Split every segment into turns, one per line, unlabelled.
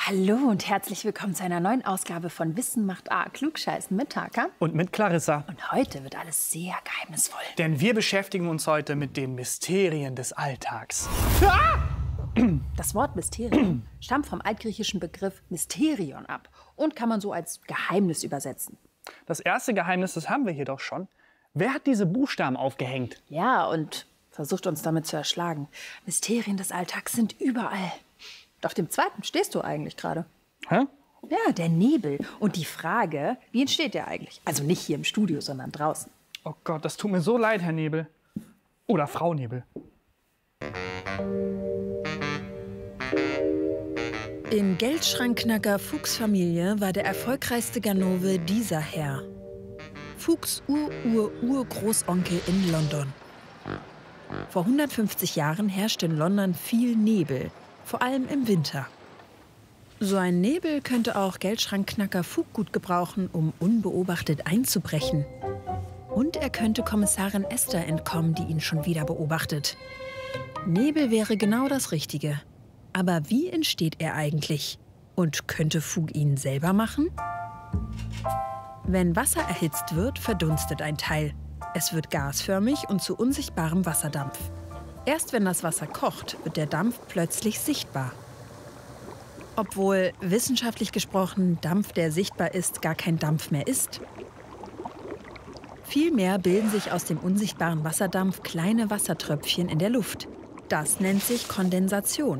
Hallo und herzlich willkommen zu einer neuen Ausgabe von Wissen macht A, Klugscheißen mit Taka.
Und mit Clarissa.
Und heute wird alles sehr geheimnisvoll.
Denn wir beschäftigen uns heute mit den Mysterien des Alltags.
Das Wort Mysterium stammt vom altgriechischen Begriff Mysterion ab und kann man so als Geheimnis übersetzen.
Das erste Geheimnis, das haben wir hier doch schon. Wer hat diese Buchstaben aufgehängt?
Ja, und versucht uns damit zu erschlagen. Mysterien des Alltags sind überall. Auf dem zweiten stehst du eigentlich gerade.
Hä?
Ja, der Nebel. Und die Frage, wie entsteht der eigentlich? Also nicht hier im Studio, sondern draußen.
Oh Gott, das tut mir so leid, Herr Nebel. Oder Frau Nebel.
In Geldschrankknacker Fuchs' Familie war der erfolgreichste Ganove dieser Herr. Fuchs' Ur-Ur-Urgroßonkel in London. Vor 150 Jahren herrschte in London viel Nebel, vor allem im Winter. So ein Nebel könnte auch Geldschrankknacker Fug gut gebrauchen, um unbeobachtet einzubrechen. Und er könnte Kommissarin Esther entkommen, die ihn schon wieder beobachtet. Nebel wäre genau das Richtige. Aber wie entsteht er eigentlich? Und könnte Fug ihn selber machen? Wenn Wasser erhitzt wird, verdunstet ein Teil. Es wird gasförmig und zu unsichtbarem Wasserdampf. Erst wenn das Wasser kocht, wird der Dampf plötzlich sichtbar. Obwohl, wissenschaftlich gesprochen, Dampf, der sichtbar ist, gar kein Dampf mehr ist. Vielmehr bilden sich aus dem unsichtbaren Wasserdampf kleine Wassertröpfchen in der Luft. Das nennt sich Kondensation.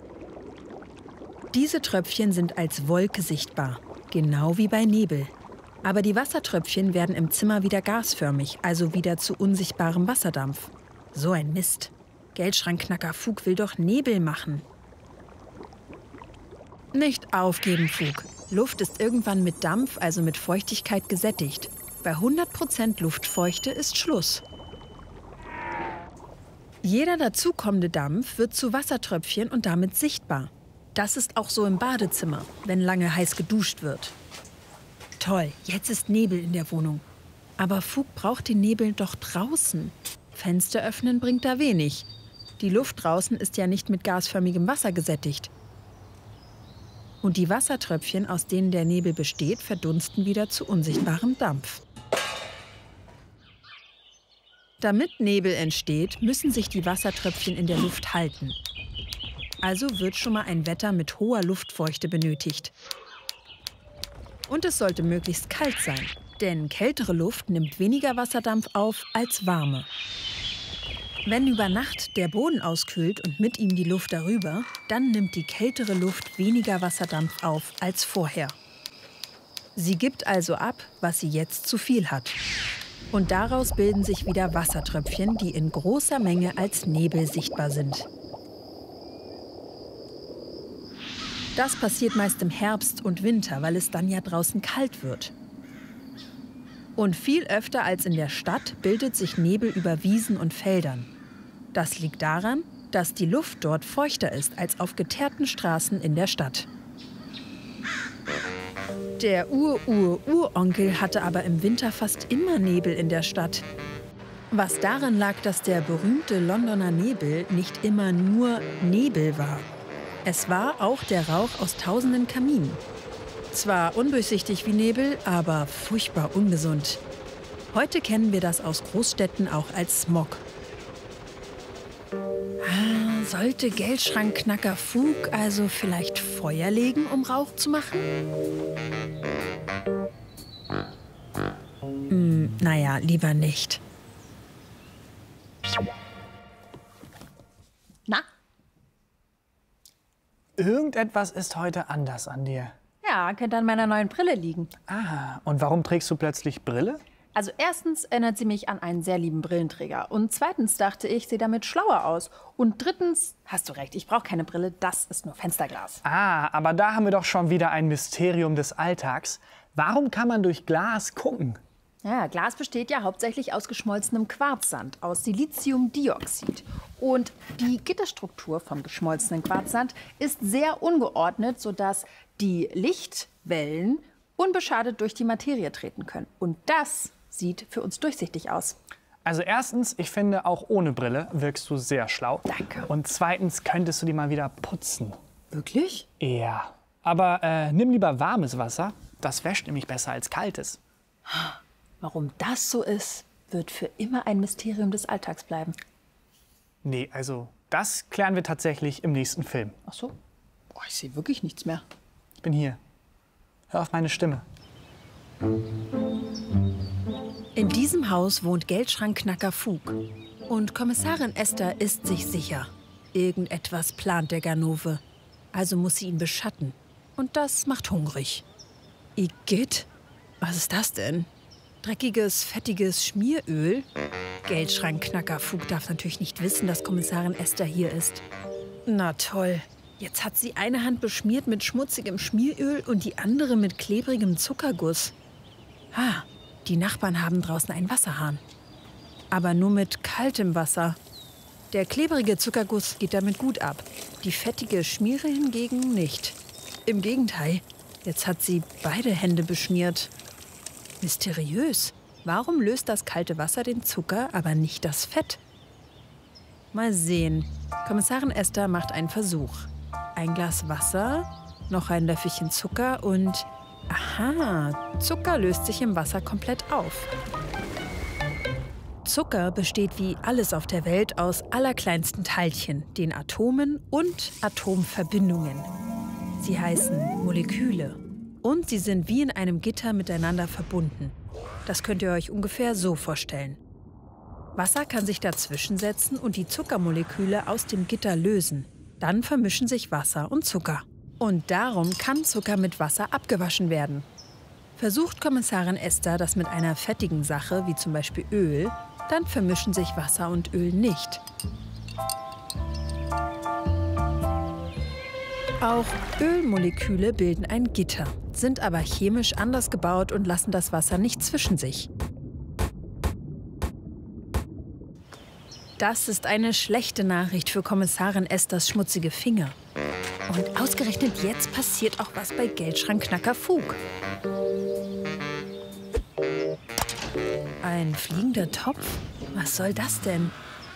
Diese Tröpfchen sind als Wolke sichtbar, genau wie bei Nebel. Aber die Wassertröpfchen werden im Zimmer wieder gasförmig, also wieder zu unsichtbarem Wasserdampf. So ein Mist. Geldschrankknacker Fug will doch Nebel machen. Nicht aufgeben, Fug. Luft ist irgendwann mit Dampf, also mit Feuchtigkeit, gesättigt. Bei 100% Luftfeuchte ist Schluss. Jeder dazukommende Dampf wird zu Wassertröpfchen und damit sichtbar. Das ist auch so im Badezimmer, wenn lange heiß geduscht wird. Toll, jetzt ist Nebel in der Wohnung. Aber Fug braucht den Nebel doch draußen. Fenster öffnen bringt da wenig. Die Luft draußen ist ja nicht mit gasförmigem Wasser gesättigt. Und die Wassertröpfchen, aus denen der Nebel besteht, verdunsten wieder zu unsichtbarem Dampf. Damit Nebel entsteht, müssen sich die Wassertröpfchen in der Luft halten. Also wird schon mal ein Wetter mit hoher Luftfeuchte benötigt. Und es sollte möglichst kalt sein, denn kältere Luft nimmt weniger Wasserdampf auf als warme. Wenn über Nacht der Boden auskühlt und mit ihm die Luft darüber, dann nimmt die kältere Luft weniger Wasserdampf auf als vorher. Sie gibt also ab, was sie jetzt zu viel hat. Und daraus bilden sich wieder Wassertröpfchen, die in großer Menge als Nebel sichtbar sind. Das passiert meist im Herbst und Winter, weil es dann ja draußen kalt wird. Und viel öfter als in der Stadt bildet sich Nebel über Wiesen und Feldern. Das liegt daran, dass die Luft dort feuchter ist als auf geteerten Straßen in der Stadt. Der Ur-Ur-Uronkel hatte aber im Winter fast immer Nebel in der Stadt. Was daran lag, dass der berühmte Londoner Nebel nicht immer nur Nebel war. Es war auch der Rauch aus tausenden Kaminen. Zwar undurchsichtig wie Nebel, aber furchtbar ungesund. Heute kennen wir das aus Großstädten auch als Smog. Sollte Geldschrankknacker Fug also vielleicht Feuer legen, um Rauch zu machen? Naja, lieber nicht.
Na?
Irgendetwas ist heute anders an dir.
Ja, könnte an meiner neuen Brille liegen.
Ah, und warum trägst du plötzlich Brille?
Also erstens erinnert sie mich an einen sehr lieben Brillenträger. Und zweitens dachte ich, sehe damit schlauer aus. Und drittens, hast du recht, ich brauche keine Brille, das ist nur Fensterglas.
Ah, aber da haben wir doch schon wieder ein Mysterium des Alltags. Warum kann man durch Glas gucken?
Ja, Glas besteht ja hauptsächlich aus geschmolzenem Quarzsand, aus Siliziumdioxid. Und die Gitterstruktur vom geschmolzenen Quarzsand ist sehr ungeordnet, sodass die Lichtwellen unbeschadet durch die Materie treten können. Und das sieht für uns durchsichtig aus.
Also erstens, ich finde, auch ohne Brille wirkst du sehr schlau.
Danke.
Und zweitens, könntest du die mal wieder putzen.
Wirklich?
Ja. Aber nimm lieber warmes Wasser. Das wäscht nämlich besser als kaltes.
Warum das so ist, wird für immer ein Mysterium des Alltags bleiben.
Nee, also das klären wir tatsächlich im nächsten Film.
Ach so? Oh, ich sehe wirklich nichts mehr.
Ich bin hier. Hör auf meine Stimme.
In diesem Haus wohnt Geldschrankknacker Fug. Und Kommissarin Esther ist sich sicher. Irgendetwas plant der Ganove. Also muss sie ihn beschatten. Und das macht hungrig. Igitt? Was ist das denn? Dreckiges, fettiges Schmieröl? Geldschrankknacker Fug darf natürlich nicht wissen, dass Kommissarin Esther hier ist. Na toll. Jetzt hat sie eine Hand beschmiert mit schmutzigem Schmieröl und die andere mit klebrigem Zuckerguss. Die Nachbarn haben draußen einen Wasserhahn. Aber nur mit kaltem Wasser. Der klebrige Zuckerguss geht damit gut ab. Die fettige Schmiere hingegen nicht. Im Gegenteil, jetzt hat sie beide Hände beschmiert. Mysteriös. Warum löst das kalte Wasser den Zucker, aber nicht das Fett? Mal sehen. Kommissarin Esther macht einen Versuch. Ein Glas Wasser, noch ein Löffelchen Zucker und... Aha, Zucker löst sich im Wasser komplett auf. Zucker besteht wie alles auf der Welt aus allerkleinsten Teilchen, den Atomen und Atomverbindungen. Sie heißen Moleküle. Und sie sind wie in einem Gitter miteinander verbunden. Das könnt ihr euch ungefähr so vorstellen. Wasser kann sich dazwischen setzen und die Zuckermoleküle aus dem Gitter lösen. Dann vermischen sich Wasser und Zucker. Und darum kann Zucker mit Wasser abgewaschen werden. Versucht Kommissarin Esther das mit einer fettigen Sache, wie zum Beispiel Öl, dann vermischen sich Wasser und Öl nicht. Auch Ölmoleküle bilden ein Gitter, sind aber chemisch anders gebaut und lassen das Wasser nicht zwischen sich. Das ist eine schlechte Nachricht für Kommissarin Esthers schmutzige Finger. Und ausgerechnet jetzt passiert auch was bei Geldschrankknacker Fug. Ein fliegender Topf? Was soll das denn?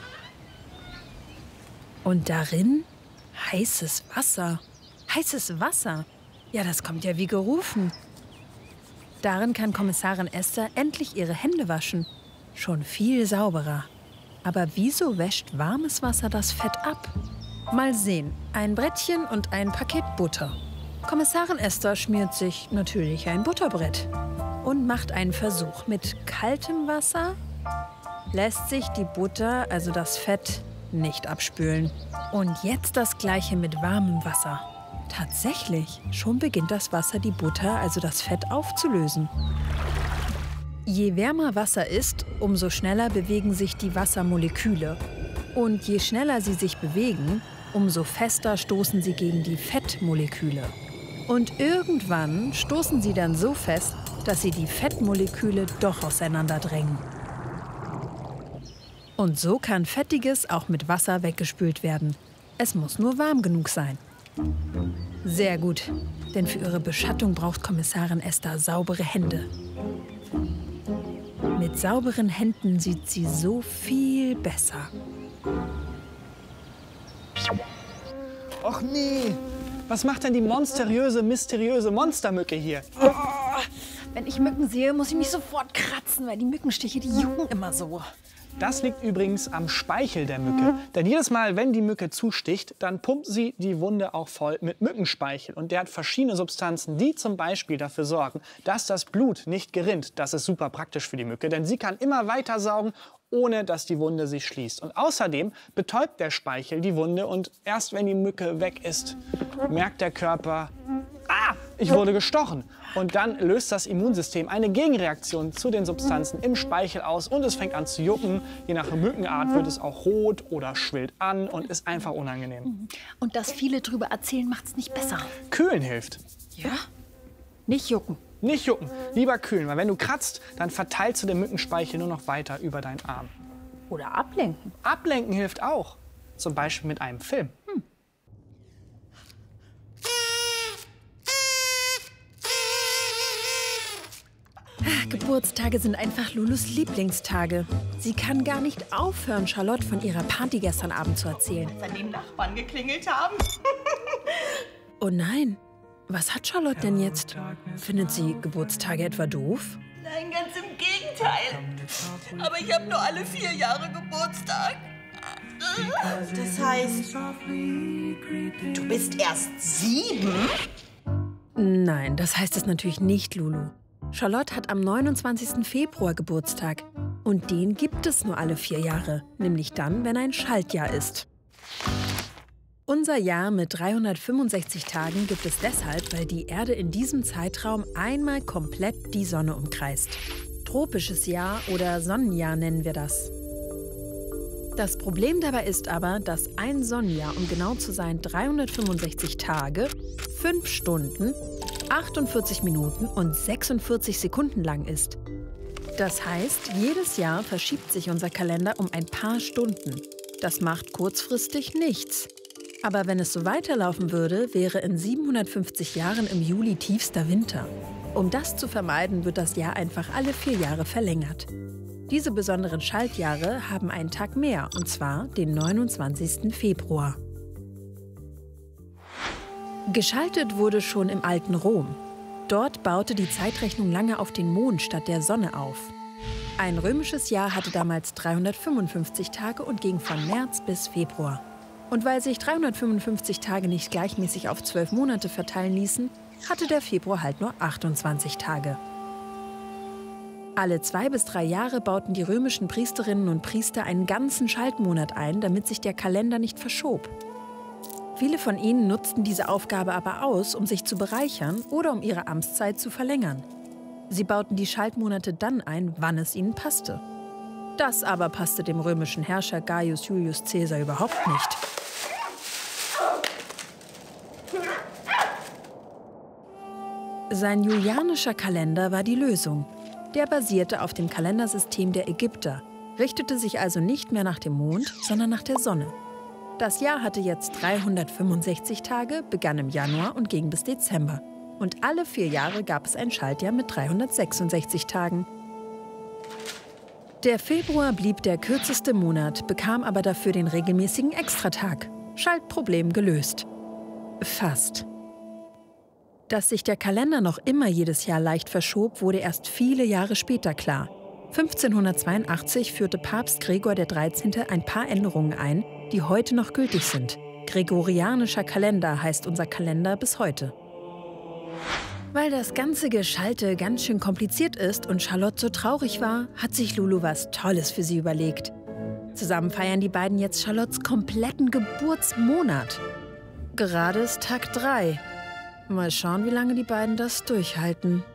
Und darin heißes Wasser. Heißes Wasser? Ja, das kommt ja wie gerufen. Darin kann Kommissarin Esther endlich ihre Hände waschen. Schon viel sauberer. Aber wieso wäscht warmes Wasser das Fett ab? Mal sehen. Ein Brettchen und ein Paket Butter. Kommissarin Esther schmiert sich natürlich ein Butterbrett und macht einen Versuch. Mit kaltem Wasser lässt sich die Butter, also das Fett, nicht abspülen. Und jetzt das Gleiche mit warmem Wasser. Tatsächlich, schon beginnt das Wasser die Butter, also das Fett, aufzulösen. Je wärmer Wasser ist, umso schneller bewegen sich die Wassermoleküle. Und je schneller sie sich bewegen, umso fester stoßen sie gegen die Fettmoleküle. Und irgendwann stoßen sie dann so fest, dass sie die Fettmoleküle doch auseinanderdrängen. Und so kann Fettiges auch mit Wasser weggespült werden. Es muss nur warm genug sein. Sehr gut, denn für ihre Beschattung braucht Kommissarin Esther saubere Hände. Mit sauberen Händen sieht sie so viel besser.
Och nee, was macht denn die mysteriöse Monstermücke hier?
Wenn ich Mücken sehe, muss ich mich sofort kratzen, weil die Mückenstiche, die jucken immer so.
Das liegt übrigens am Speichel der Mücke. Denn jedes Mal, wenn die Mücke zusticht, dann pumpt sie die Wunde auch voll mit Mückenspeichel. Und der hat verschiedene Substanzen, die zum Beispiel dafür sorgen, dass das Blut nicht gerinnt. Das ist super praktisch für die Mücke, denn sie kann immer weiter saugen, ohne dass die Wunde sich schließt. Und außerdem betäubt der Speichel die Wunde und erst wenn die Mücke weg ist, merkt der Körper, ich wurde gestochen. Und dann löst das Immunsystem eine Gegenreaktion zu den Substanzen im Speichel aus und es fängt an zu jucken. Je nach Mückenart wird es auch rot oder schwillt an und ist einfach unangenehm.
Und dass viele drüber erzählen, macht es nicht besser.
Kühlen hilft.
Ja? Nicht jucken.
Nicht jucken, lieber kühlen, weil wenn du kratzt, dann verteilst du den Mückenspeichel nur noch weiter über deinen Arm.
Oder ablenken.
Ablenken hilft auch, zum Beispiel mit einem Film.
Geburtstage sind einfach Lulus Lieblingstage. Sie kann gar nicht aufhören, Charlotte von ihrer Party gestern Abend zu erzählen.
Als an die Nachbarn geklingelt haben.
Oh nein, Was hat Charlotte denn jetzt? Findet sie Geburtstage etwa doof?
Nein, ganz im Gegenteil. Aber ich habe nur alle 4 Jahre Geburtstag. Das heißt, du bist erst 7?
Nein, das heißt es natürlich nicht, Lulu. Charlotte hat am 29. Februar Geburtstag. Und den gibt es nur alle 4 Jahre, nämlich dann, wenn ein Schaltjahr ist. Unser Jahr mit 365 Tagen gibt es deshalb, weil die Erde in diesem Zeitraum einmal komplett die Sonne umkreist. Tropisches Jahr oder Sonnenjahr nennen wir das. Das Problem dabei ist aber, dass ein Sonnenjahr, um genau zu sein, 365 Tage, 5 Stunden, 48 Minuten und 46 Sekunden lang ist. Das heißt, jedes Jahr verschiebt sich unser Kalender um ein paar Stunden. Das macht kurzfristig nichts. Aber wenn es so weiterlaufen würde, wäre in 750 Jahren im Juli tiefster Winter. Um das zu vermeiden, wird das Jahr einfach alle 4 Jahre verlängert. Diese besonderen Schaltjahre haben einen Tag mehr, und zwar den 29. Februar. Geschaltet wurde schon im alten Rom. Dort baute die Zeitrechnung lange auf den Mond statt der Sonne auf. Ein römisches Jahr hatte damals 355 Tage und ging von März bis Februar. Und weil sich 355 Tage nicht gleichmäßig auf 12 Monate verteilen ließen, hatte der Februar halt nur 28 Tage. Alle 2 bis 3 Jahre bauten die römischen Priesterinnen und Priester einen ganzen Schaltmonat ein, damit sich der Kalender nicht verschob. Viele von ihnen nutzten diese Aufgabe aber aus, um sich zu bereichern oder um ihre Amtszeit zu verlängern. Sie bauten die Schaltmonate dann ein, wann es ihnen passte. Das aber passte dem römischen Herrscher Gaius Julius Caesar überhaupt nicht. Sein julianischer Kalender war die Lösung. Der basierte auf dem Kalendersystem der Ägypter, richtete sich also nicht mehr nach dem Mond, sondern nach der Sonne. Das Jahr hatte jetzt 365 Tage, begann im Januar und ging bis Dezember. Und alle 4 Jahre gab es ein Schaltjahr mit 366 Tagen. Der Februar blieb der kürzeste Monat, bekam aber dafür den regelmäßigen Extratag. Schaltproblem gelöst. Fast. Dass sich der Kalender noch immer jedes Jahr leicht verschob, wurde erst viele Jahre später klar. 1582 führte Papst Gregor XIII. Ein paar Änderungen ein, die heute noch gültig sind. Gregorianischer Kalender heißt unser Kalender bis heute. Weil das ganze Geschalte ganz schön kompliziert ist und Charlotte so traurig war, hat sich Lulu was Tolles für sie überlegt. Zusammen feiern die beiden jetzt Charlottes kompletten Geburtsmonat. Gerade ist Tag 3. Mal schauen, wie lange die beiden das durchhalten.